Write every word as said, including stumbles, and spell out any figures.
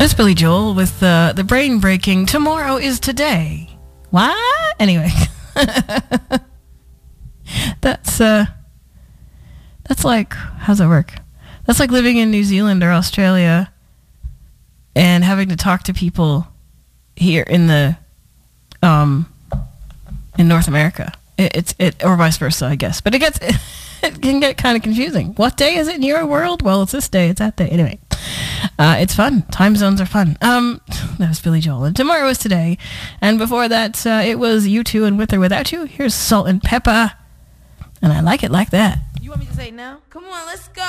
That's Billy Joel with uh, the brain breaking "Tomorrow is Today." What? Anyway, that's uh, that's like, how's that work? That's like living in New Zealand or Australia and having to talk to people here in the um in North America. It, it's it or vice versa, I guess. But it gets it, it can get kind of confusing. What day is it in your world? Well, it's this day. It's that day. Anyway. Uh, it's fun. Time zones are fun. Um, that was Billy Joel. And Tomorrow is Today. And before that, uh, it was U two and With or Without You. Here's Salt and Pepper. And I like it like that. You want me to say it now? Come on, let's go.